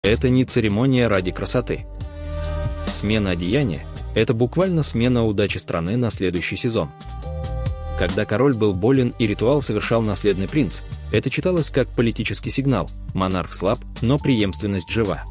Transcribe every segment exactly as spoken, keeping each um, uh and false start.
Это не церемония ради красоты. Смена одеяния – это буквально смена удачи страны на следующий сезон. Когда король был болен и ритуал совершал наследный принц, это читалось как политический сигнал: монарх слаб, но преемственность жива.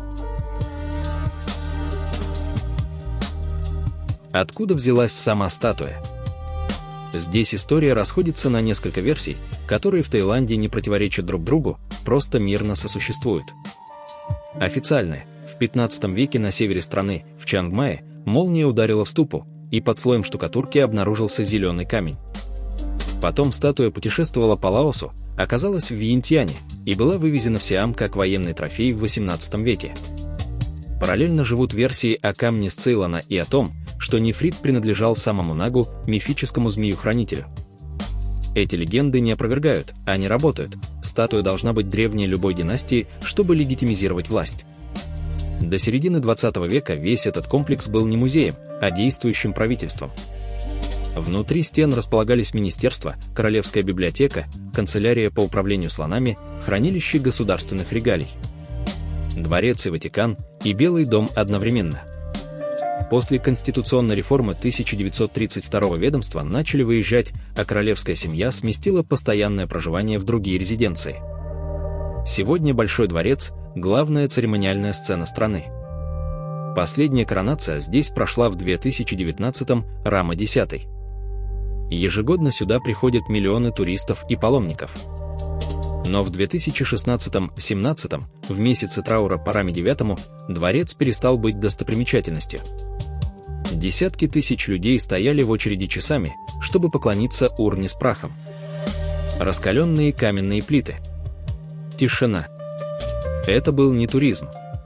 Откуда взялась сама статуя? Здесь история расходится на несколько версий, которые в Таиланде не противоречат друг другу, просто мирно сосуществуют. Официальная: в пятнадцатом веке на севере страны, в Чангмае, молния ударила в ступу, и под слоем штукатурки обнаружился зеленый камень. Потом статуя путешествовала по Лаосу, оказалась в Вьентьяне и была вывезена в Сиам как военный трофей в восемнадцатом веке. Параллельно живут версии о камне с Цейлона и о том, что нефрит принадлежал самому Нагу, мифическому змею-хранителю. Эти легенды не опровергают, они работают. Статуя должна быть древней любой династии, чтобы легитимизировать власть. До середины двадцатого века весь этот комплекс был не музеем, а действующим правительством. Внутри стен располагались министерства, королевская библиотека, канцелярия по управлению слонами, хранилище государственных регалий. Дворец и Ватикан, и Белый дом одновременно. После конституционной реформы тысяча девятьсот тридцать второго ведомства начали выезжать, а королевская семья сместила постоянное проживание в другие резиденции. Сегодня Большой дворец – главная церемониальная сцена страны. Последняя коронация здесь прошла в две тысячи девятнадцатом, Рама X. Ежегодно сюда приходят миллионы туристов и паломников. Но в две тысячи шестнадцатом-семнадцатом, в месяце траура по Раме девятому, дворец перестал быть достопримечательностью. Десятки тысяч людей стояли в очереди часами, чтобы поклониться урне с прахом. Раскаленные каменные плиты. Тишина. Это был не туризм.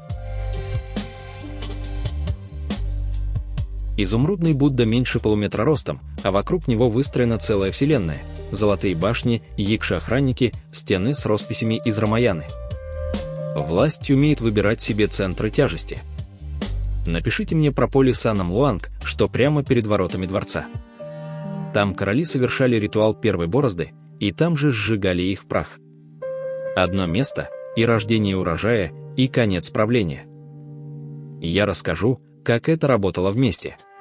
Изумрудный Будда меньше полуметра ростом, а вокруг него выстроена целая вселенная. Золотые башни, якши-охранники, стены с росписями из Рамаяны. Власть умеет выбирать себе центры тяжести. Напишите мне про поле Санам-Луанг, что прямо перед воротами дворца. Там короли совершали ритуал первой борозды, и там же сжигали их прах. Одно место — и рождение урожая, и конец правления. Я расскажу, как это работало вместе.